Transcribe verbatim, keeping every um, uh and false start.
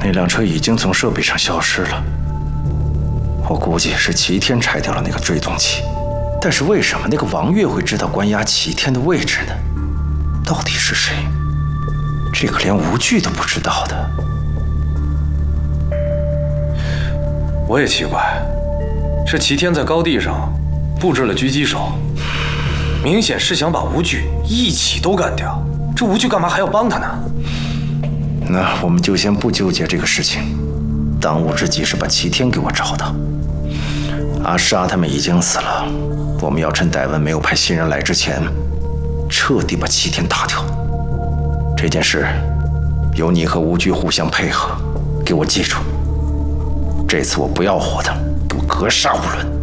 那辆车已经从设备上消失了。我估计是齐天拆掉了那个追踪器，但是为什么那个王月会知道关押齐天的位置呢？到底是谁？这个连吴惧都不知道的。 我也奇怪，这齐天在高地上布置了狙击手，明显是想把吴惧一起都干掉。这吴惧干嘛还要帮他呢？ 那我们就先不纠结这个事情，当务之急是把齐天给我找到。阿莎他们已经死了，我们要趁戴文没有派新人来之前，彻底把齐天打掉。这件事由你和吴惧互相配合，给我记住。这次我不要活的，给我格杀勿论。